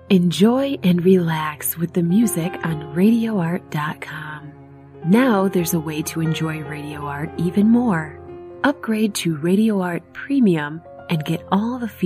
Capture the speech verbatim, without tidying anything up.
Enjoy and relax with the music on radio art dot com. Now there's a way to enjoy Radio Art even more. Upgrade to Radio Art Premium and get all the features